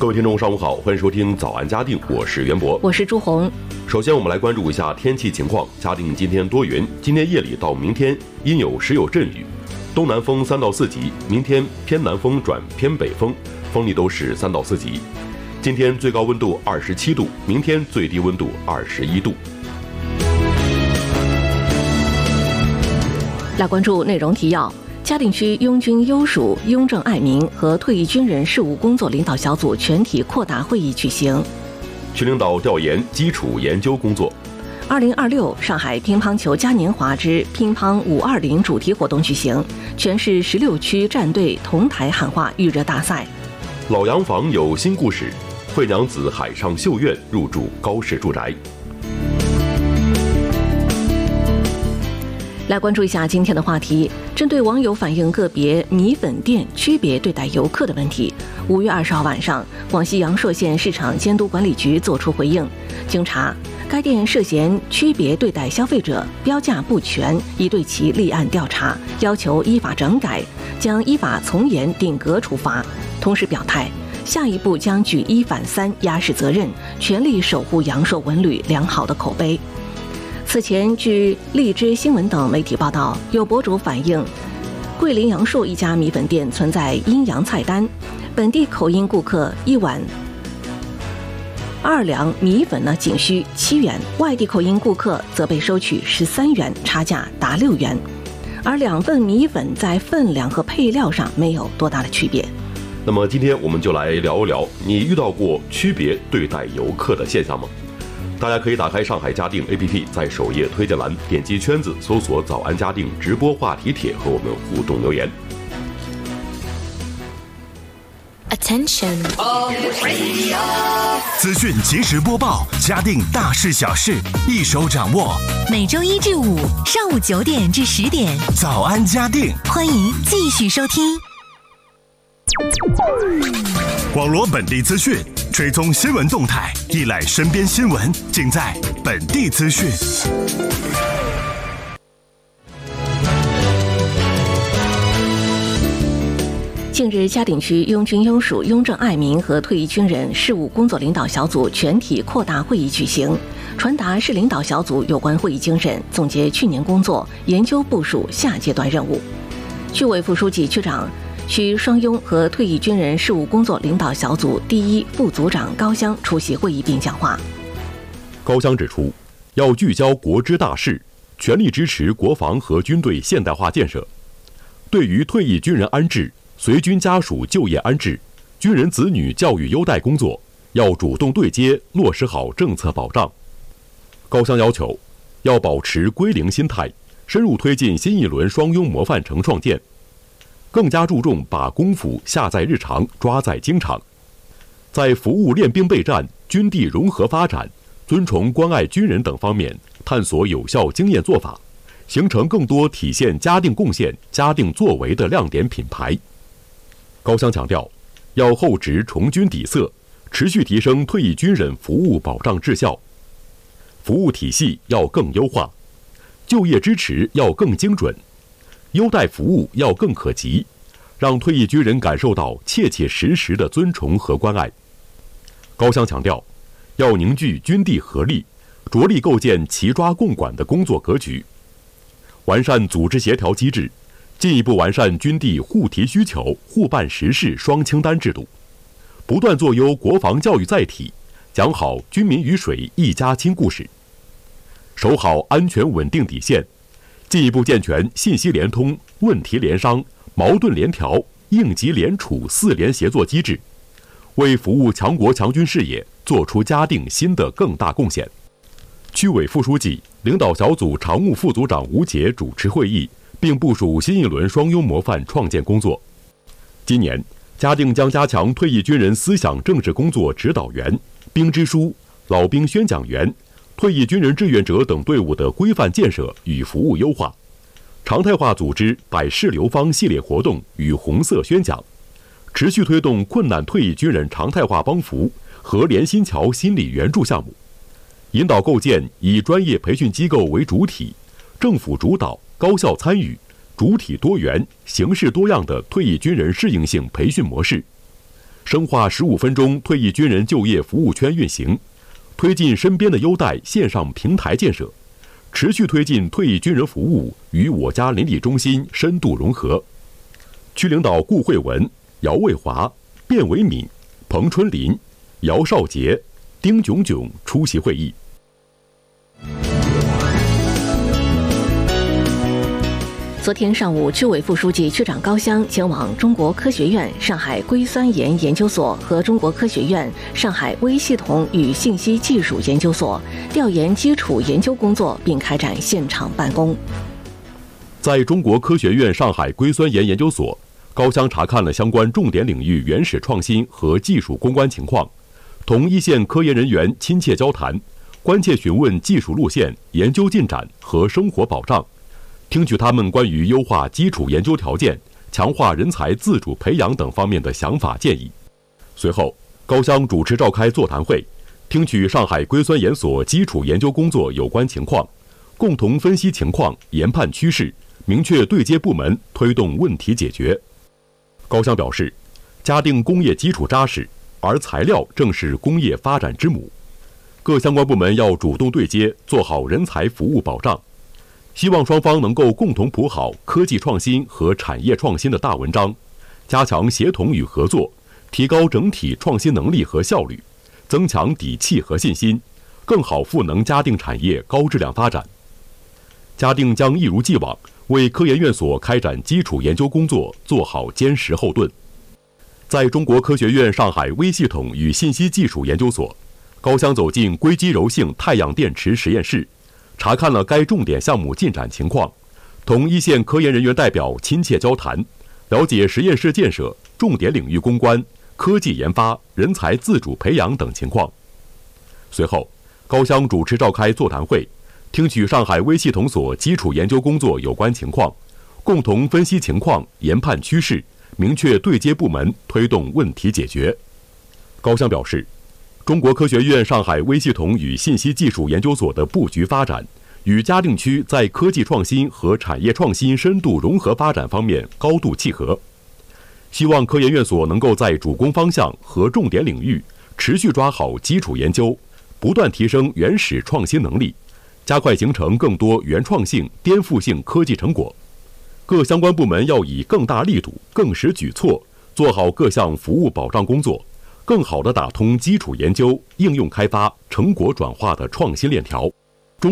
各位听众，上午好，欢迎收听早安嘉定，我是袁博， 我是朱红。 首先，我们来关注一下天气情况。嘉定今天多云，今天夜里到明天阴有时有阵雨，东南风3到4级，明天偏南风转偏北风，风力都是3到4级。今天最高温度27度，明天最低温度21度。 来关注内容提要。嘉定区拥军优属雍正爱民和退役军人事务工作领导小组全体扩大会议举行。 区领导调研基础研究工作。 2026上海乒乓球嘉年华之乒乓520主题活动举行，全市16区战队同台喊话预热大赛。 老洋房有新故事，惠娘子海上绣院入住高氏住宅。 来关注一下今天的话题。针对网友反映个别米粉店区别对待游客的问题，5月20号晚上，广西阳朔县市场监督管理局作出回应。经查，该店涉嫌区别对待消费者，标价不全，已对其立案调查，要求依法整改，将依法从严定格处罚。同时表态，下一步将举一反三，压实责任，全力守护阳朔文旅良好的口碑。此前，据荔枝新闻等媒体报道，有博主反映，桂林阳朔一家米粉店存在阴阳菜单，本地口音顾客一碗2两米粉仅需7元，外地口音顾客则被收取13元，差价达6元，而2份米粉在分量和配料上没有多大的区别。 那么今天我们就来聊一聊，你遇到过区别对待游客的现象吗？大家可以打开上海嘉定 APP， 在首页推荐栏点击圈子，搜索早安嘉定直播话题帖，和我们互动留言。 Attention， 资讯即时播报，嘉定大事小事一手掌握。 每周1至5上午9点至10点， 早安嘉定， 欢迎继续收听。 网罗本地资讯，追踪新闻动态，一览身边新闻，尽在本地资讯。 近日，嘉定区拥军优属雍正爱民和退役军人事务工作领导小组全体扩大会议举行，传达市领导小组有关会议精神，总结去年工作，研究部署下阶段任务。区委副书记、区长、区双拥和退役军人事务工作领导小组第一副组长高湘出席会议并讲话。 高湘指出，要聚焦国之大事，全力支持国防和军队现代化建设。对于退役军人安置、随军家属就业安置、军人子女教育优待工作，要主动对接，落实好政策保障。高湘要求，要保持归零心态，深入推进新一轮双拥模范城创建，更加注重把功夫下在日常，抓在经常，在服务练兵备战、军地融合发展、尊崇关爱军人等方面探索有效经验做法，形成更多体现嘉定贡献、嘉定作为的亮点品牌。高湘强调，要厚植从军底色，持续提升退役军人服务保障质效，服务体系要更优化，就业支持要更精准，优待服务要更可及，让退役军人感受到切切实实的尊崇和关爱。高湘强调，要凝聚军地合力，着力构建齐抓共管的工作格局，完善组织协调机制，进一步完善军地互提需求、互办实事双清单制度，不断做优国防教育载体，讲好军民鱼水一家亲故事，守好安全稳定底线，进一步健全信息联通、问题联商、矛盾联调、应急联处4联协作机制，为服务强国强军事业做出嘉定新的更大贡献。区委副书记、领导小组常务副组长吴杰主持会议，并部署新一轮双拥模范创建工作。今年，嘉定将加强退役军人思想政治工作指导员、兵支书、老兵宣讲员、退役军人志愿者等队伍的规范建设与服务优化，常态化组织百世流芳系列活动与红色宣讲，持续推动困难退役军人常态化帮扶和联新桥心理援助项目，引导构建以专业培训机构为主体、政府主导、高校参与、主体多元、形式多样的退役军人适应性培训模式， 深化15分钟退役军人就业服务圈运行，推进身边的优待线上平台建设，持续推进退役军人服务与我家邻里中心深度融合。区领导顾慧文、姚卫华、卞维敏、彭春林、姚少杰、丁炯炯出席会议。 昨天上午，区委副书记、区长高湘前往中国科学院上海硅酸盐研究所和中国科学院上海微系统与信息技术研究所调研基础研究工作，并开展现场办公。 在中国科学院上海硅酸盐研究所，高湘查看了相关重点领域原始创新和技术攻关情况，同一线科研人员亲切交谈，关切询问技术路线、研究进展和生活保障，听取他们关于优化基础研究条件、强化人才自主培养等方面的想法建议。随后，高湘主持召开座谈会，听取上海硅酸盐所基础研究工作有关情况，共同分析情况、研判趋势，明确对接部门，推动问题解决。高湘表示，嘉定工业基础扎实，而材料正是工业发展之母，各相关部门要主动对接，做好人才服务保障。希望双方能够共同谱好科技创新和产业创新的大文章，加强协同与合作，提高整体创新能力和效率，增强底气和信心，更好赋能嘉定产业高质量发展。嘉定将一如既往为科研院所开展基础研究工作做好坚实后盾。在中国科学院上海微系统与信息技术研究所，高湘走进硅基柔性太阳电池实验室，查看了该重点项目进展情况，同一线科研人员代表亲切交谈，了解实验室建设、重点领域攻关、科技研发、人才自主培养等情况。随后，高湘主持召开座谈会，听取上海微系统所基础研究工作有关情况，共同分析情况、研判趋势，明确对接部门，推动问题解决。高湘表示，中国科学院上海微系统与信息技术研究所的布局发展，与嘉定区在科技创新和产业创新深度融合发展方面高度契合。希望科研院所能够在主攻方向和重点领域持续抓好基础研究，不断提升原始创新能力，加快形成更多原创性、颠覆性科技成果。各相关部门要以更大力度、更实举措，做好各项服务保障工作，更好地打通基础研究、应用开发、成果转化的创新链条。